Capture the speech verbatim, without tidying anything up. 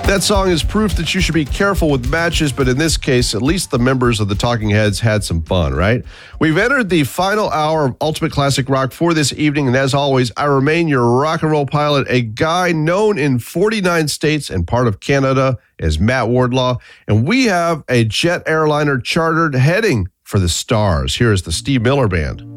That song is proof that you should be careful with matches, but in this case, at least the members of the Talking Heads had some fun, right? We've entered the final hour of Ultimate Classic Rock for this evening, and as always, I remain your rock and roll pilot, a guy known in forty-nine states and part of Canada as Matt Wardlaw, and we have a jet airliner chartered heading for the stars. Here is the Steve Miller Band.